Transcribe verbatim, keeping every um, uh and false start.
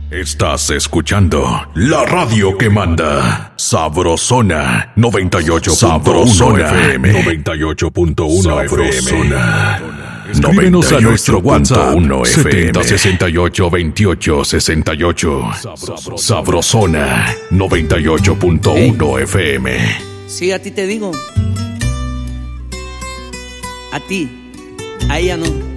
Estás escuchando la radio que manda. Sabrosona noventa y ocho punto uno F M. noventa y ocho punto uno F M. Escríbenos a nuestro WhatsApp setenta sesenta y ocho veintiocho sesenta y ocho. Sabrosona noventa y ocho punto uno F M. Sí, a ti te digo. A ti, a ella no.